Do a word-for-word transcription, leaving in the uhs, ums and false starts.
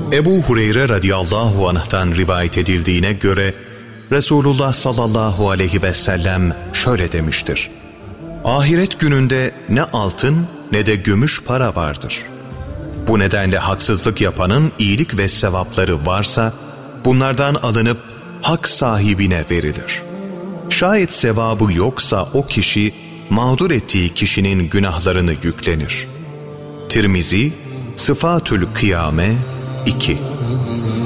Ebu Hureyre radıyallahu anh'tan rivayet edildiğine göre Resulullah sallallahu aleyhi ve sellem şöyle demiştir: ahiret gününde ne altın ne de gümüş para vardır. Bu nedenle haksızlık yapanın iyilik ve sevapları varsa bunlardan alınıp hak sahibine verilir. Şayet sevabı yoksa o kişi mağdur ettiği kişinin günahlarını yüklenir. Tirmizi, Sıfatül Kıyame iki.